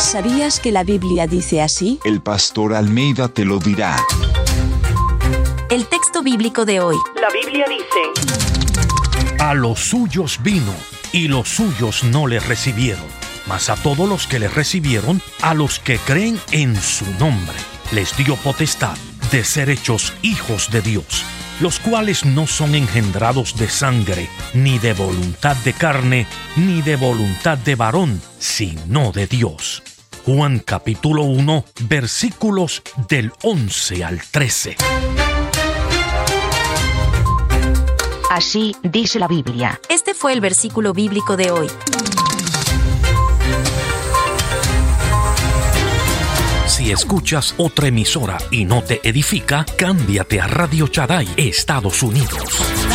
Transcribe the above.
¿Sabías que la Biblia dice así? El pastor Almeida te lo dirá. El texto bíblico de hoy. La Biblia dice: A los suyos vino, y los suyos no le recibieron. Mas a todos los que le recibieron, a los que creen en su nombre, les dio potestad de ser hechos hijos de Dios, los cuales no son engendrados de sangre, ni de voluntad de carne, ni de voluntad de varón, sino de Dios. Juan capítulo 1, versículos del 11 al 13. Así dice la Biblia. Este fue el versículo bíblico de hoy. Si escuchas otra emisora y no te edifica, cámbiate a Radio Shaddai, Estados Unidos.